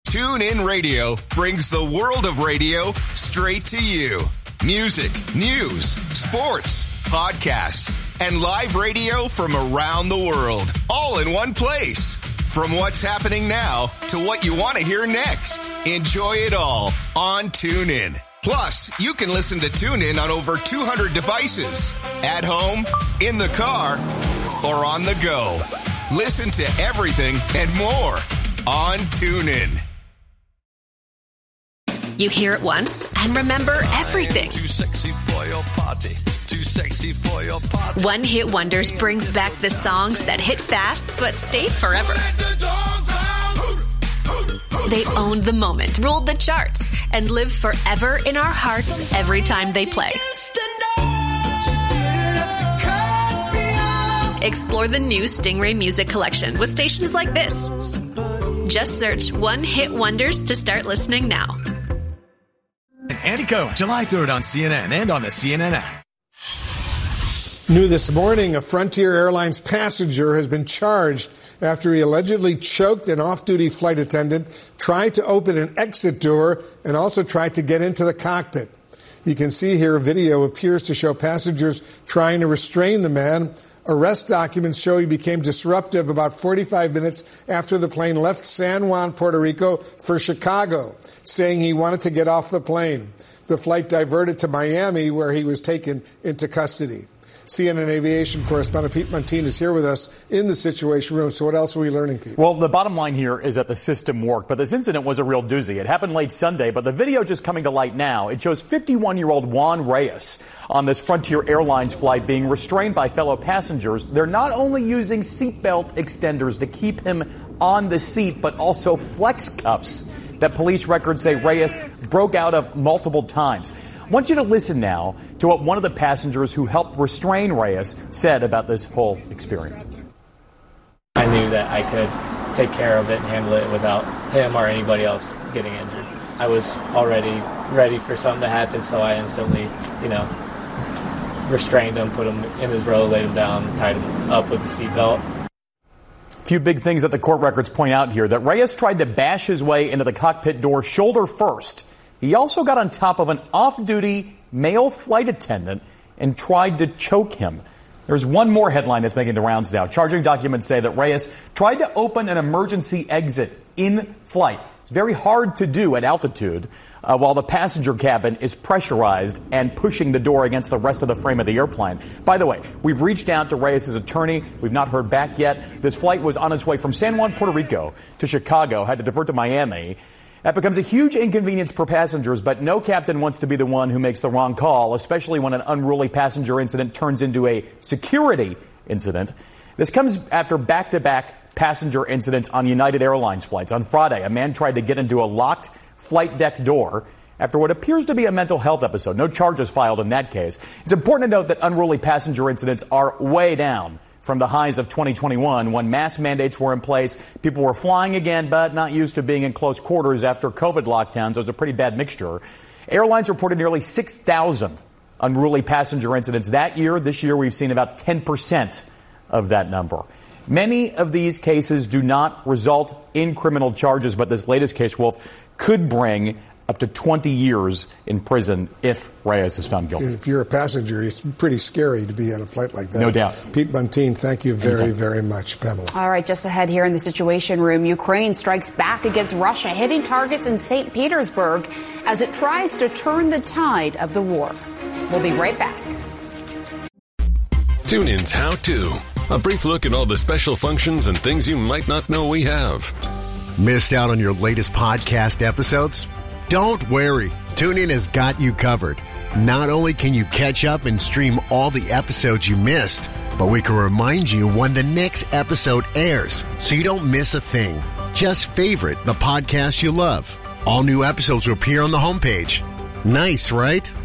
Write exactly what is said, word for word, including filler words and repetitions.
TuneIn Radio brings the world of radio straight to you. Music, news, sports, podcasts, and live radio from around the world, all in one place. From what's happening now to what you want to hear next. Enjoy it all on TuneIn. Plus, you can listen to TuneIn on over two hundred devices. At home, in the car, or on the go. Listen to everything and more on TuneIn. You hear it once and remember everything. Too sexy for your party. Too sexy for your party. One Hit Wonders brings back the songs that hit fast but stayed forever. They owned the moment, ruled the charts, and live forever in our hearts every time they play. Explore the new Stingray Music Collection with stations like this. Just search One Hit Wonders to start listening now. Andy Cohen, July third on C N N and on the C N N app. New this morning, a Frontier Airlines passenger has been charged after he allegedly choked an off-duty flight attendant, tried to open an exit door, and also tried to get into the cockpit. You can see here a video appears to show passengers trying to restrain the man. Arrest documents show he became disruptive about forty-five minutes after the plane left San Juan, Puerto Rico for Chicago, saying he wanted to get off the plane. The flight diverted to Miami, where he was taken into custody. C N N Aviation correspondent Pete Montine is here with us in the Situation Room. So what else are we learning, Pete? Well, the bottom line here is that the system worked, but this incident was a real doozy. It happened late Sunday, but the video just coming to light now. It shows fifty-one-year-old Juan Reyes on this Frontier Airlines flight being restrained by fellow passengers. They're not only using seatbelt extenders to keep him on the seat, but also flex cuffs that police records say Reyes broke out of multiple times. I want you to listen now to what one of the passengers who helped restrain Reyes said about this whole experience. I knew that I could take care of it and handle it without him or anybody else getting injured. I was already ready for something to happen, so I instantly, you know, restrained him, put him in his row, laid him down, tied him up with the seatbelt. A few big things that the court records point out here, that Reyes tried to bash his way into the cockpit door shoulder first. He also got on top of an off-duty male flight attendant and tried to choke him. There's one more headline that's making the rounds now. Charging documents say that Reyes tried to open an emergency exit in flight. It's very hard to do at altitude uh, while the passenger cabin is pressurized and pushing the door against the rest of the frame of the airplane. By the way, we've reached out to Reyes' attorney. We've not heard back yet. This flight was on its way from San Juan, Puerto Rico to Chicago, had to divert to Miami. That becomes a huge inconvenience for passengers, but no captain wants to be the one who makes the wrong call, especially when an unruly passenger incident turns into a security incident. This comes after back-to-back passenger incidents on United Airlines flights. On Friday, a man tried to get into a locked flight deck door after what appears to be a mental health episode. No charges filed in that case. It's important to note that unruly passenger incidents are way down from the highs of twenty twenty-one, when mask mandates were in place. People were flying again, but not used to being in close quarters after COVID lockdowns. So it was a pretty bad mixture. Airlines reported nearly six thousand unruly passenger incidents that year. This year, we've seen about ten percent of that number. Many of these cases do not result in criminal charges, but this latest case, Wolf, could bring up to twenty years in prison if Reyes is found guilty. If you're a passenger, it's pretty scary to be on a flight like that. No doubt. Pete Montine, thank you very, Anytime. very much. Pamela. All right, just ahead here in the Situation Room, Ukraine strikes back against Russia, hitting targets in Saint Petersburg as it tries to turn the tide of the war. We'll be right back. TuneIn's How To. A brief look at all the special functions and things you might not know we have. Missed out on your latest podcast episodes? Don't worry. TuneIn has got you covered. Not only can you catch up and stream all the episodes you missed, but we can remind you when the next episode airs so you don't miss a thing. Just favorite the podcast you love. All new episodes will appear on the homepage. Nice, right?